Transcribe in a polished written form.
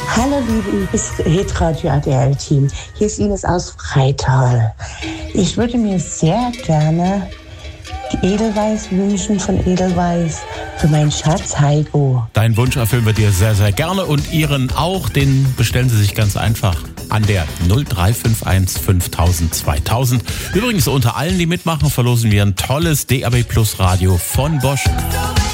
Hallo liebes Hitradio ADL-Team, hier ist Ines aus Freital. Ich würde mir sehr gerne die Edelweiß wünschen von Edelweiß für meinen Schatz Heiko. Deinen Wunsch erfüllen wir dir sehr, sehr gerne und Ihren auch. Den bestellen Sie sich ganz einfach an der 0351 5000 2000. Übrigens unter allen, die mitmachen, verlosen wir ein tolles DAB Plus Radio von Bosch.